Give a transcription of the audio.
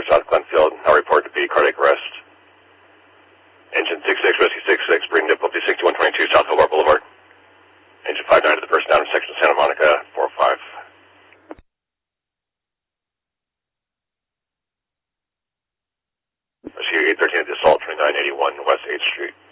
South Glenfield. Now report to be cardiac arrest. Engine 66, Whiskey 66, bring difficulty 6122 South Hillbar Boulevard. Engine 59 to the person down in section Santa Monica, 45. Rescue 813 at the assault, 2981 West 8th Street.